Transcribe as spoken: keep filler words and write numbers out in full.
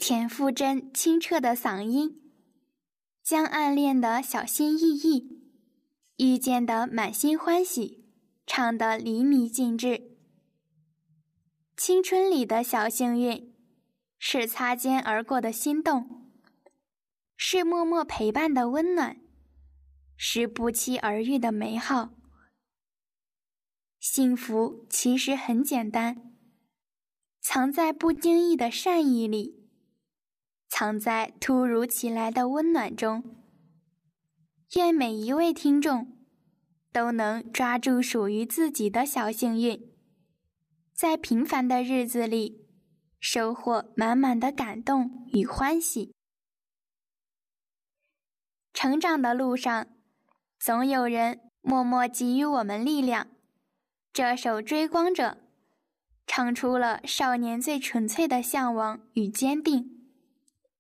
田馥甄清澈的嗓音，将暗恋的小心翼翼，遇见的满心欢喜，唱得淋漓尽致。青春里的小幸运，是擦肩而过的心动，是默默陪伴的温暖，是不期而遇的美好。幸福其实很简单，藏在不经意的善意里，藏在突如其来的温暖中。愿每一位听众都能抓住属于自己的小幸运，在平凡的日子里收获满满的感动与欢喜。成长的路上，总有人默默给予我们力量。这首《追光者》唱出了少年最纯粹的向往与坚定。